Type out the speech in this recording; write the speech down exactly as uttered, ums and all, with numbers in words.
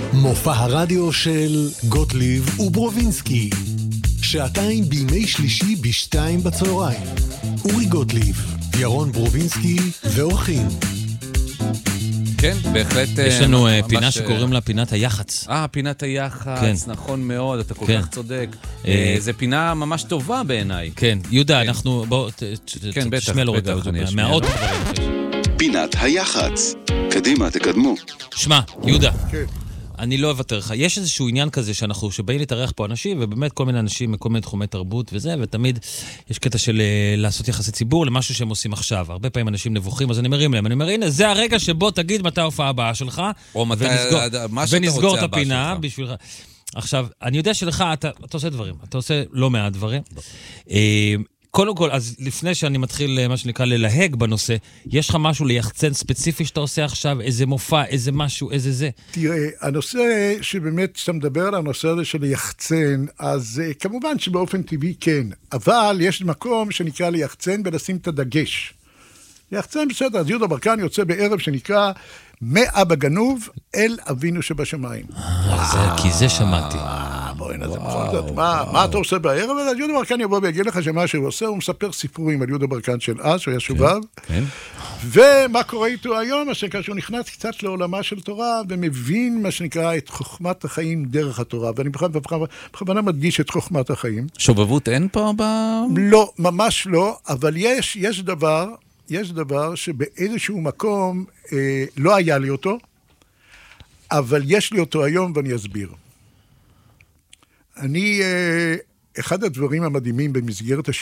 מופע הרדיו של גוטליב וברובינסקי. שעתיים בימי שלישי בשתיים בצהריים. אורי גוטליב, ירון ברובינסקי ואורחים. כן, בהחלט... יש לנו פינה שקוראים לה פינת היח"צ. אה, פינת היח"צ, נכון מאוד, אתה כל כך צודק. זו פינה ממש טובה בעיניי. כן, יהודה, אנחנו... בואו, תשמע לו רגע, מהאות דברים. פינת היח"צ. קדימה, תקדמו. שמע, יהודה. כן. אני לא אוותר לך. יש איזשהו עניין כזה שאנחנו, שבאים להתארח פה אנשים, ובאמת כל מיני אנשים מכל מיני תחומי תרבות וזה, ותמיד יש קטע של לעשות יחסי ציבור למשהו שהם עושים עכשיו. הרבה פעמים אנשים נבוכים, אז אני מרים להם. אני אומר, הנה, זה הרגע שבו תגיד מתי ההופעה הבאה שלך, או מתי, ונסגור את הפינה בשבילך. עכשיו, אני יודע שלך, אתה, אתה עושה דברים. אתה עושה לא מעט דברים. קודם כל, אז לפני שאני מתחיל, מה שנקרא, ללהג בנושא, יש לך משהו ליחצן ספציפי שאתה עושה עכשיו? איזה מופע, איזה משהו, איזה זה? תראה, הנושא שבאמת, שאתה מדבר על הנושא הזה של ליחצן, אז כמובן שבאופן טבעי כן, אבל יש מקום שנקרא ליחצן ולשים את הדגש. ליחצן בסדר, אז יהודה ברקן יוצא בערב שנקרא מאבא גנוב אל אבינו שבשמיים. כי זה שמעתי. בואי נזה, בכל זאת, מה אתה עושה בערב? אז יהודה ברקן יבוא ויגיד לך שמה שהוא עושה, הוא מספר סיפורים על יהודה ברקן של אז, שהוא היה שובב, ומה קורה איתו היום, מה שנקרא שהוא נכנס קצת לעולמה של תורה, ומבין מה שנקרא את חוכמת החיים דרך התורה, ואני בכוונה מדגיש את חוכמת החיים. שובבות אין פה ב... לא, ממש לא, אבל יש, יש דבר, יש דבר שבאיזשהו מקום אה, לא היה לי אותו, אבל יש לי אותו היום ואני אסביר. אני, אחד הדברים המדהימים במסגרת השיעור,